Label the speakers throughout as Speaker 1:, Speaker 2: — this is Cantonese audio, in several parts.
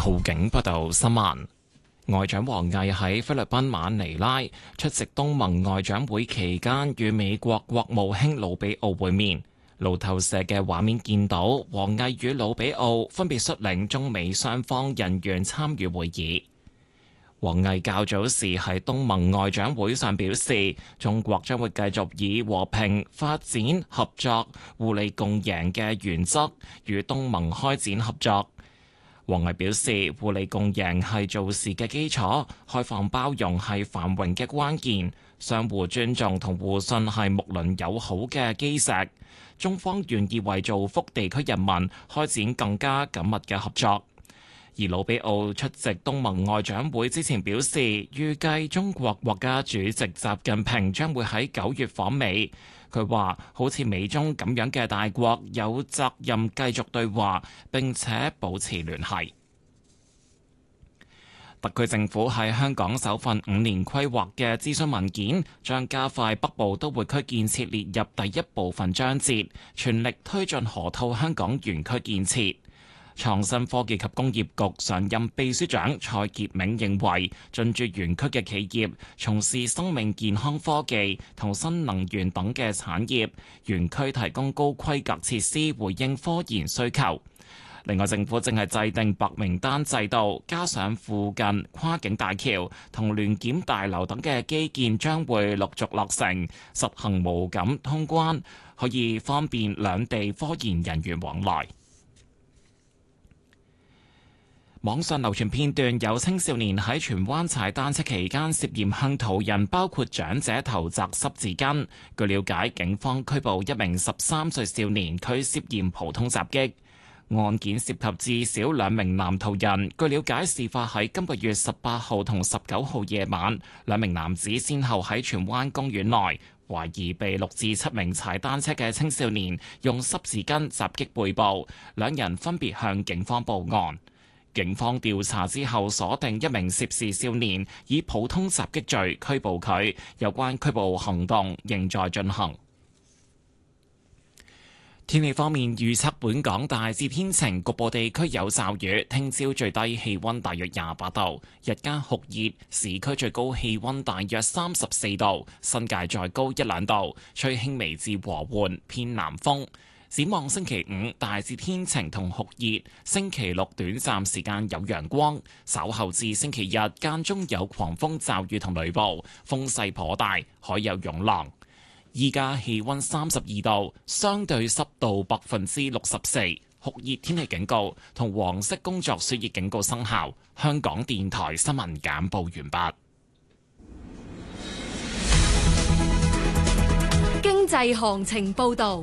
Speaker 1: 浩景報道新聞。外長王毅喺菲律賓馬尼拉出席東盟外長會期間，與美國國務卿魯比奧會面。路透社嘅畫面見到，王毅與魯比奧分別率領中美雙方人員參與會議。王毅較早時喺東盟外長會上表示，中國將會繼續以和平、發展、合作、互利共贏嘅原則與東盟開展合作。王毅表示，互利共贏係做事嘅基礎，開放包容係繁榮嘅關鍵，相互尊重同互信係睦鄰友好嘅基石。中方願意為造福地區人民開展更加緊密嘅合作。而魯比奧出席東盟外長會之前表示，預計中國國家主席習近平將會喺9月訪美。佢話：好似美中咁樣嘅大國，有責任繼續對話並且保持聯繫。特區政府喺香港首份5年規劃嘅諮詢文件，將加快北部都會區建設列入第一部分章節，全力推進河套香港園區建設。創新科技及工業局常任秘書長蔡傑銘認為，進駐園區嘅企業從事生命健康科技同新能源等嘅產業，園區提供高規格設施回應科研需求。另外，政府正係制定白名單制度，加上附近跨境大橋同聯檢大樓等嘅基建將會陸續落成，實行無感通關，可以方便兩地科研人員往來。網上流傳片段，有青少年喺荃灣踩單車期間涉嫌向途人包括長者投擲濕紙巾。據了解，警方拘捕一名13歲少年，佢涉嫌普通襲擊。案件涉及至少2名男途人。據了解，事發喺今個月18號同19號夜晚，2名男子先後喺荃灣公園內，懷疑被6至7名踩單車嘅青少年用濕紙巾襲擊背部，兩人分別向警方報案。警方調查之後鎖定一名涉事少年，以普通襲擊罪拘捕佢。有關拘捕行動仍在進行。天氣方面，預測本港大致天晴，局部地區有驟雨。聽朝最低氣溫大約28度，日間酷熱，市區最高氣溫大約34度，新界再高1-2度，吹輕微至和緩偏南風。展望星期5大致天晴同酷熱，星期6短暫時間有陽光，稍後至星期日間中有狂風驟雨同雷暴，風勢頗大，海有湧浪。依家氣溫32度，相對濕度64%，酷熱天氣警告同黃色工作暑熱警告生效。香港電台新聞簡報完畢。
Speaker 2: 經濟行情報道。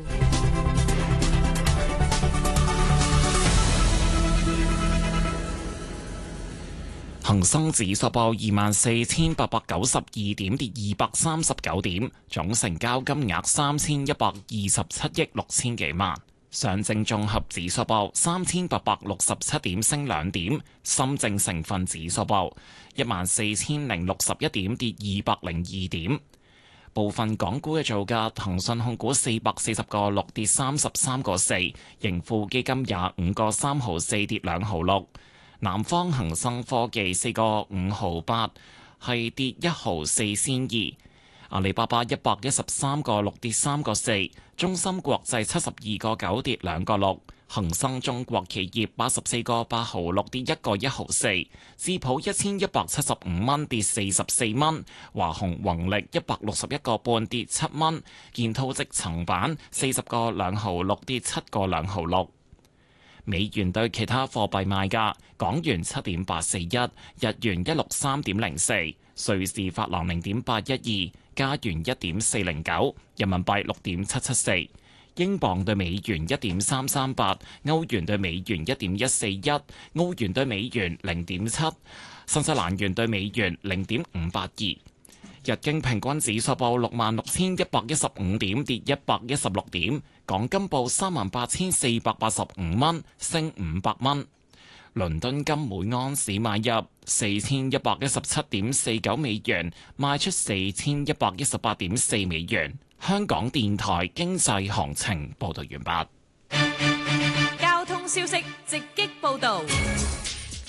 Speaker 1: 恒生指數報24,892點，跌239點，總成交金額3127億6千幾萬。上證綜合指數報3867點，升2點。深證成分指數報14,061點，跌202點。部分港股嘅造價：騰訊控股440個6跌33個4，盈富基金25個3毫4跌2毫6。南方恒生科技4個5毫8，係跌1毫4仙2。阿里巴巴113個6跌3個4。中芯國際72個9跌2個6。恒生中國企業84個8毫6跌1個1毫4。智普1175蚊跌44蚊。華虹宏力161個半跌7蚊。建滔積層板40個2毫6跌7個2毫6。美元對其他貨幣賣價：港元7.841，日元163.04，瑞士法郎0.812，加元1.409，人民幣6.774，英鎊對美元1.338，歐元對美元1.141，澳元對美元0.7，新西蘭元對美元0.582。日經平均指數報66,115點，跌116點。港金報38,485蚊，升500蚊。倫敦金每盎司買入4,117.49美元，賣出4,118.4美元。香港電台經濟行情報道完畢。
Speaker 2: 交通消息直擊報道。